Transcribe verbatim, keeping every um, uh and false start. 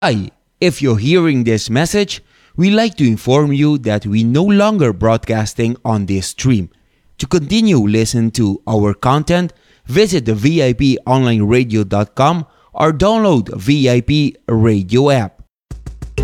Hi, if you're hearing this message, we like to inform you that we no longer broadcasting on this stream. To continue listen to our content, visit the V I P online radio dot com or download V I P radio app.